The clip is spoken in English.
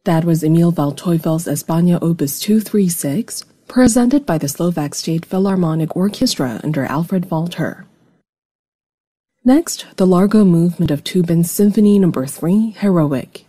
That was Emil Waldteufel's España Opus 236, presented by the Slovak State Philharmonic Orchestra under Alfred Walter. Next, the Largo movement of Tubin's Symphony No. 3, Heroic.